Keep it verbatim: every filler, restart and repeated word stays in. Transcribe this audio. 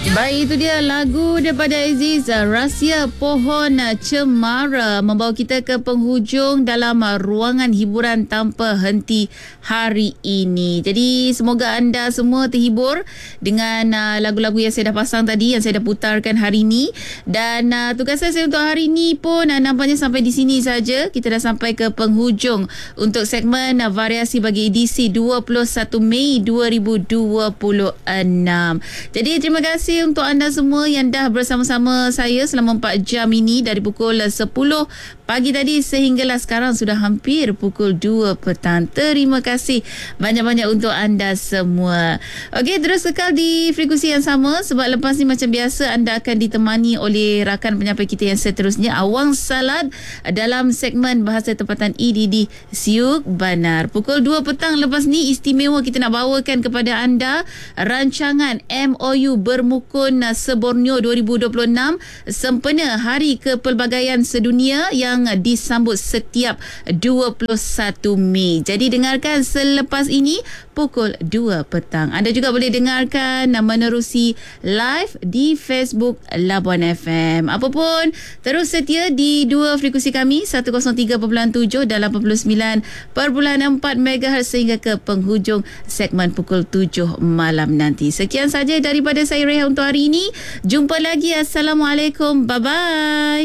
Baik, itu dia lagu daripada Aziz, Rahsia Pohon Cemara, membawa kita ke penghujung dalam ruangan hiburan tanpa henti hari ini. Jadi semoga anda semua terhibur dengan uh, lagu-lagu yang saya dah pasang tadi, yang saya dah putarkan hari ini. Dan uh, tugas saya untuk hari ini pun uh, nampaknya sampai di sini saja. Kita dah sampai ke penghujung untuk segmen uh, variasi bagi edisi dua puluh satu Mei dua ribu dua puluh enam. Jadi terima kasih untuk anda semua yang dah bersama-sama saya selama empat jam ini, dari pukul sepuluh pagi tadi sehinggalah sekarang sudah hampir pukul dua petang. Terima kasih banyak-banyak untuk anda semua. Okey, terus kekal di frekuensi yang sama, sebab lepas ni macam biasa anda akan ditemani oleh rakan penyampai kita yang seterusnya, Awang Salad, dalam segmen Bahasa Tempatan E D D Siuk Banar. Pukul dua petang lepas ni istimewa, kita nak bawakan kepada anda rancangan M O U Bermukun Se-Borneo dua ribu dua puluh enam sempena Hari Kepelbagaian Sedunia yang disambut setiap dua puluh satu Mei. Jadi dengarkan selepas ini pukul dua petang. Anda juga boleh dengarkan menerusi live di Facebook Labuan F M. Apapun, terus setia di dua frekuensi kami, seratus tiga perpuluhan tujuh dan lapan puluh sembilan perpuluhan empat megahertz sehingga ke penghujung segmen pukul tujuh malam nanti. Sekian saja daripada saya, Reha, untuk hari ini. Jumpa lagi. Assalamualaikum. Bye-bye.